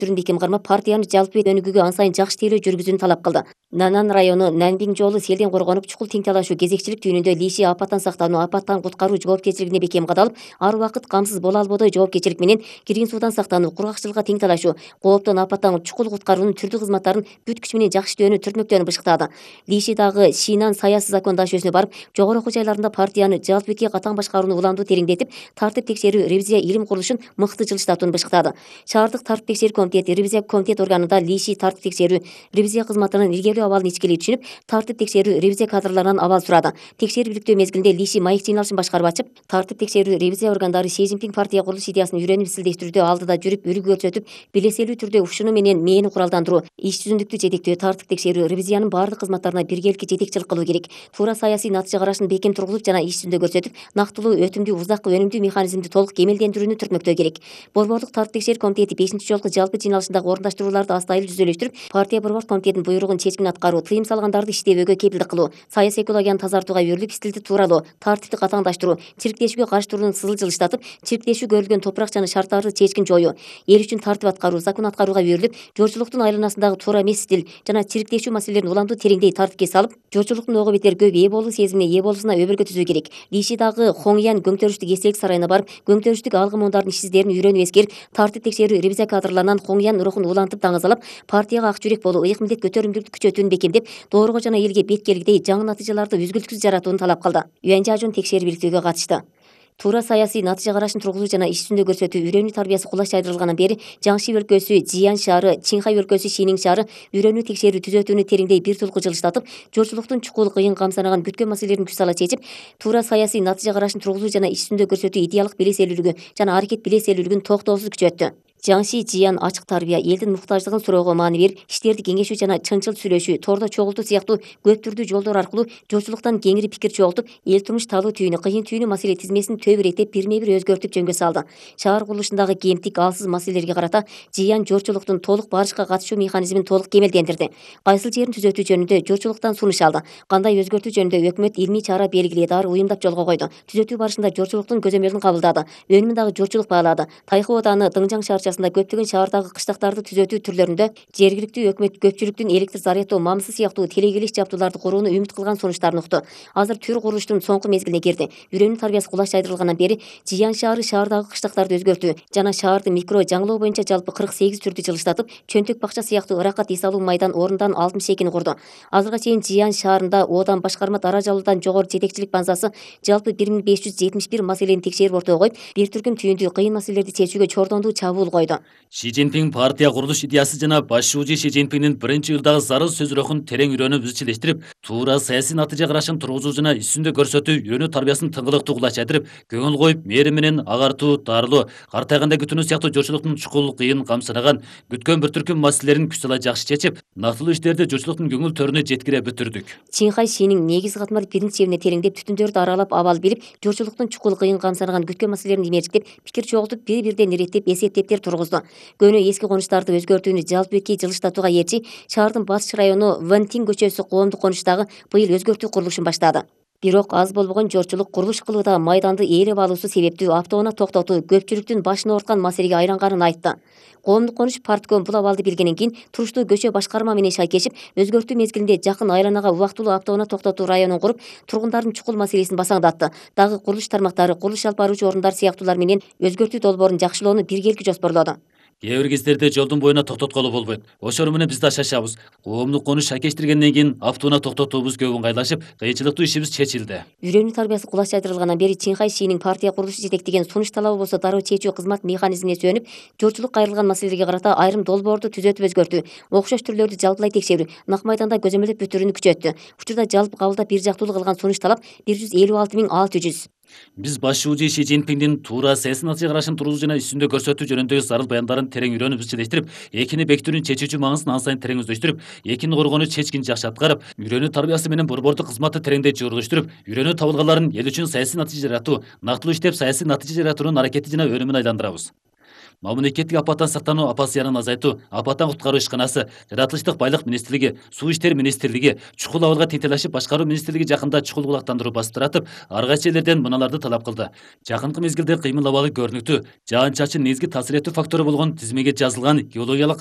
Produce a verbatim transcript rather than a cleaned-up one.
түрүн бекем кармап, партияны жалпы өнүгүүгө ан сайын жакшы тейлөө жүргүзүүнү талап кылды. Нанан району Нанбин жолу селден коргонуп, чукул тең талашуу кезекчилик түйүнүндө Лиши апаттан сактануу, апаттан куткаруу жоопкерчилигине бекем кадалып, ар убакыт камсыз боло албоодой жоопкерчилик менен кирген суудан сактануу, кургакчылыкка тең талашуу, кооптон апаттан чукул куткаруунун түрдүү кызматтарын бүт күчү менен жакшы иштөөнү түртмөктөнүп бышыктады. Лиши дагы Шинан саясий закон дашөөсүнө барып, жогору окуу жайларында партияны жалпыки катаң башкарууну уламдуу тереңдетип, тартип текшерүү ревизия илим курулушун мыкты жылыштатууну бышыктады. Шаардык тартип текшерүү комитети ревизия комитет органында Лиши тартип текшерүү ревизия кызматынын илгери абалын ичкилей түшүнүп, тартип текшерүү ревизия кадрларынан абал сурады. Текшерип иликтөө мезгилинде Лиши маек жыйналышын башкарып ачып, тартип текшерүү ревизия органдары Си Цзиньпин партия курулуш идеясын үйрөнүп изилдештирүүдө алдыда жүрүп, үлгү көрсөтүп, белеселүү түрдө ушуну менен мээни куралдандыруу, иш жүзүндүктү жетектөө, тартип текшерүү ревизиянын баардык кызматтарына биргеликке жетекчилик кылуу керек. Туура саясий натыйжа карашын бекем тургузуп жана иш жүзүндө көрсөтүп, нактылуу, өтүмдүү, узаккы өнүмдүү механизмди толук кемелдендирүүнү түртмөктөө керек. Борборлук тартип текшерүү комитети бешинчи жолку жалпы жыйналышындагы орундаштырууларды астайыл жүзөлөштүрүп, партия борбор комитетинин буйругун чечкин аткаруу, тыйым салгандарды иштебөөгө кепилдик кылуу, саясий экологияны тазартууга үйрүлүп, стилди тууралоо, тартипти катаңдаштыруу, чирктешүүгө каршы туруунун сызыл жылыштатып, чирктешүү көрүлгөн топурак жана шарттарды чечкин жоюу, эл үчүн тартип аткаруу, закон аткарууга үйрүлүп, жорчулуктун айланасындагы туура эмес стиль жана чирктешүү маселелерин уламдуу тереңдей тартипке салып, жорчулуктун ого бетер көп ээ болуу сезимине ээ болуусуна өбөлгө түзүү керек. Лиши дагы Хоңян көңтөрүштүк эстелик сарайына барып, көңтөрүштүк алгы муундардын ишсиздерин үйрөнүп эскерип, тартип текшерүү ревизия кадрларынан Хоңян рухун улантып таңызалап, партияга ак жүрөк болуу, ыйык милдет көтөрүмдүүлүктү күчөтүүнү бекемдеп, доорого жана элге бет келгидей жаңы натыйжаларды үзгүлтүксүз жаратууну талап кылды. Юань Жажун текшерип иликтөөгө катышты. Туура саясий натыйжа карашын тургузуу жана иш жүзүндө көрсөтүү, үйрөнүү тарбиясы кулаш айдырылгандан бери Жаңши өлкөсү, Жиян шаары, Чинхай өлкөсү, Шинин шаары үйрөнүү текшерүү түзөтүүнү тереңдей бир тулку жылыштатып, жорчулуктун чукул, кыйын, камсанаган бүткөн маселелерин күч сала чечип, туура саясий натыйжа карашын тургузуу жана иш жүзүндө көрсөтүү идеялык билеселүүлүгү жана аракет билеселүүлүгүн токтоосуз күчөттү. Жаңши Жиян ачык тарбия, элдин муктаждыгын суроого маани берип, иштерди кеңешүү жана чынчыл сүйлөшүү, тордо чогултуу сыяктуу көп түрдүү жолдор аркылуу жорчулуктан кеңири пикир чогултуп, эл турмуш талуу түйүнү, кыйын түйүнү маселе тизмесин төбүрөйтүп, бирине бир өзгөртүп жөнгө салды. Шаар курулушундагы кемтик, алсыз маселелерге карата Жиян жорчулуктун толук барышка катышуу механизмин толук кемелдендирди. Кайсыл жерин түзөтүү жөнүндө жорчулуктан сунуш алды. Кандай өзгөртүү жөнүндө өкмөт илмий чара белгиледи, ары уюмдап жолго койду. Түзөтүү барышында жорчулуктун көзөмөлүн кабылдады, өнүмүн дагы жорчулук баалады. Тайхы ооданы Дыңжаң шаарчасында көптөгөн шаардагы кыштактарды түзөтүү түрлөрүндө жергиликтүү өкмөт көпчүлүктүн электр зарядтоо мамысы сыяктуу телекелиш жабдууларды курууну үмүт кылган сунуштарын укту. Азыр түр курулуштун соңку мезгилине кирди. Үйрөнүү тарбиясы кулаш айдырылгандан бери Жиян шаары шаардагы кыштактарды өзгөртүү жана шаарды микро жаңылоо боюнча жалпы кырк сегиз түрдү жылыштатып, чөнтөк бакча сыяктуу ыракат эс алуу майдан орундан алтымыш экини курду. Азырга чейин Жиян шаарында оодан башкарма дара жалуудан жогору жетекчилик базасы жалпы бир миң беш жүз жетимиш бир маселени текшерип ортого коюп, бир түркүм түйүндүү кыйын маселелерди чечүүгө чордондуу чабуул койду. Си Цзиньпин партия курулуш идеясы жана башчуучу Си Цзиньпиндин биринчи жылдагы зарыл сөз рухун терең үйрөнүп изчилештирип, туура саясий натыйжа карашын тургузуу жана иш жүзүндө көрсөтүү үйрөнүү тарбиясын тыңгылыктуу кулач айдырып, көңүл коюп, мээри менен агартуу, дарылоо, картайганда күтүүнү сыяктуу жорчулуктун чукул, кыйын, камсынаган, бүткөн бир түркүм маселелерин күч сала жакшы чечип, нактылуу иштерди жорчулуктун көңүл төрүнө жеткире бүтүрдүк. Чинхай Шинин негиз катмар принцибине тереңдеп, түтүндөрдү аралап, абал билип, жорчулуктун чукул, кыйын, камсанаган, күткөн маселелерин имерчиктеп, пикир чогултуп, бири бирден иреттеп, эсептептер тургузду. Көөнө эски конуштарды өзгөртүүнү жалпыки жылыштатууга эрчи, шаардын батыш району Вэнтин көчөсү коомдук конуштагы быйыл өзгөртүү курулушун баштады. Бирок аз болбогон жорчулук курулуш кылууда майданды ээлеп алуусу себептүү автоунаа токтотуу көпчүлүктүн башын оорткан маселеге айланганын айтты. Коомдук конуш партком бул абалды билгенден кийин туруштуу көчө башкарма менен шайкешип, өзгөртүү мезгилинде жакын айланага убактылуу автоунаа токтотуу районун куруп, тургундардын чукул маселесин басаңдатты. Дагы курулуш тармактары, курулуш алып баруучу орундар сыяктуулар менен өзгөртүү долбоорун жакшылоону биргеликке жоспорлоду. Кээ бир кездерде жолдун боюна токтотколу болбойт. Ошол менен биз да шашабыз. Коомдук конуш шайкештиргенден кийин автоунаа токтотуубуз көп ыңгайлашып, кыйынчылыктуу ишибиз чечилди. Үйрөнүү тарбиясы кулаш айдырылгандан бери Чинхай Шинин партия курулушу жетектеген сунуш талабы болсо дароо чечүү кызмат механизмине сүйөнүп, жорчулук кайрылган маселелерге карата айрым долбоорду түзөтүп өзгөртүү, окшош түрлөрдү жалпылай текшерүү, нак майданда көзөмөлдөп бүтүрүүнү күчөттү. Учурда жалпы кабылдап бир жактуулук кылган сунуш талап бир жүз элүү алты миң алты жүз. Биз башчуучу Си Цзиньпиндин туура саясий натыйжа карашын тургузуу жана иш жүзүндө көрсөтүү жөнүндөгү зарыл баяндарын терең үйрөнүп изчилештирип, экини бекитүүнүн чечүүчү маңызын ан сайын терең өздөштүрүп, экини коргоону чечкин жакшы аткарып, үйрөнүү тарбиясы менен борбордук кызматты тереңдей чогулуштуруп, үйрөнүү табылганларын эл үчүн саясий натыйжа жаратуу, нактылуу иштеп саясий натыйжа жаратуунун аракети жана өнүмүн айландырабыз. мамлекеттик апаттан сактануу апат зыянын азайтуу, апаттан куткаруу ишканасы, жаратылыштык байлык министрлиги, суу иштери министрлиги, чукул абалга теңтелешип башкаруу министрлиги жакында чукул булактандыруу бастыратып, ар кайсы жерлерден мыналарды талап кылды. Жакынкы мезгилде кыймыл абалы көрүнүктүү, жаан чачын негизги таасир этүү фактору болгон тизмеге жазылган геологиялык